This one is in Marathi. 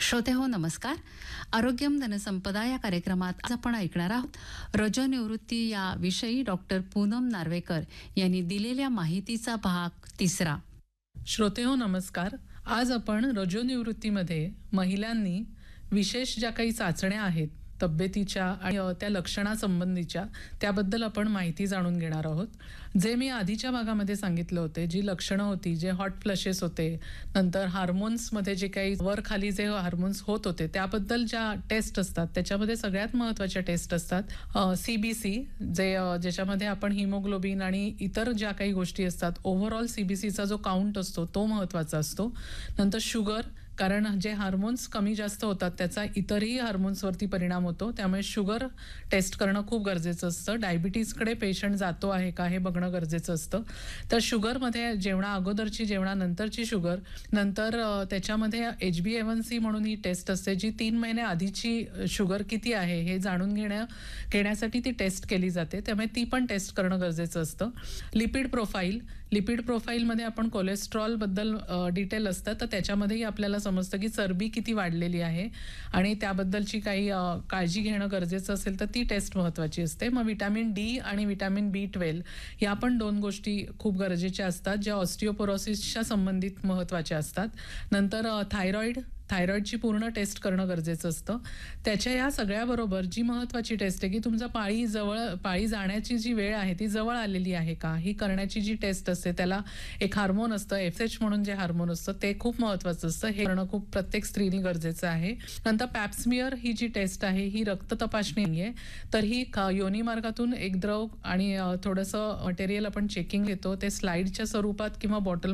श्रोते हो नमस्कार. आरोग्यम धनसंपदा या कार्यक्रमात आज आपण ऐकणार आहोत रजोनिवृत्ती या विषयी डॉक्टर पूनम नार्वेकर यांनी दिलेल्या माहितीचा भाग 3. श्रोतेहो नमस्कार. आज आपण रजोनिवृत्तीमध्ये महिलांनी विशेष ज्या काही चाचण्या आहेत तब्येतीच्या आणि त्या लक्षणासंबंधीच्या त्याबद्दल आपण माहिती जाणून घेणार आहोत. जे मी आधीच्या भागामध्ये सांगितलं होते, जी लक्षणं होती, जे हॉट फ्लशेस होते, नंतर हार्मोन्समध्ये जे काही वर खाली जे हार्मोन्स होत होते त्याबद्दल ज्या टेस्ट असतात त्याच्यामध्ये सगळ्यात महत्त्वाच्या टेस्ट असतात CBC, ज्याच्यामध्ये आपण हिमोग्लोबिन आणि इतर ज्या काही गोष्टी असतात, ओव्हरऑल CBCचा जो काउंट असतो तो महत्त्वाचा असतो. नंतर शुगर, कारण जे हार्मोन्स कमी जास्त होतात त्याचा इतरही हार्मोन्सवरती परिणाम होतो, त्यामुळे शुगर टेस्ट करणं खूप गरजेचं असतं. डायबिटीजकडे पेशंट जातो आहे का हे बघणं गरजेचं असतं. तर शुगरमध्ये जेवणा अगोदरची, जेवणानंतरची शुगर, नंतर त्याच्यामध्ये HbA1c म्हणून ही टेस्ट असते, जी 3 महिने आधीची शुगर किती आहे हे जाणून घेण्यासाठी ती टेस्ट केली जाते, त्यामुळे ती पण टेस्ट करणं गरजेचं असतं. लिपिड प्रोफाईलमध्ये आपण कोलेस्ट्रॉलबद्दल डिटेल असतं, तर त्याच्यामध्येही आपल्याला समजतं की चरबी किती वाढलेली आहे आणि त्याबद्दलची काही काळजी घेणं गरजेचं असेल तर ती टेस्ट महत्त्वाची असते. मग व्हिटॅमिन D आणि व्हिटॅमिन B12 या पण 2 गोष्टी खूप गरजेच्या असतात, ज्या ऑस्टिओपोरोसिसच्या संबंधित महत्त्वाच्या असतात. नंतर थायरॉईडची पूर्ण टेस्ट करणं गरजेचं असतं. त्याच्या या सगळ्याबरोबर जी महत्त्वाची टेस्ट आहे की तुमचा पाळी जाण्याची जी वेळ आहे ती जवळ आलेली आहे का, ही करण्याची जी टेस्ट असते, त्याला एक हार्मोन असतं FSH म्हणून, जे हार्मोन असतं ते खूप महत्त्वाचं असतं. हे करणं खूप प्रत्येक स्त्रीने गरजेचं आहे. नंतर पॅप्समियर ही जी टेस्ट आहे ही रक्त तपासणी आहे, तर ही योनी मार्गातून एक द्रव आणि थोडंसं मटेरियल आपण चेकिंग घेतो, ते स्लाईडच्या स्वरूपात किंवा बॉटल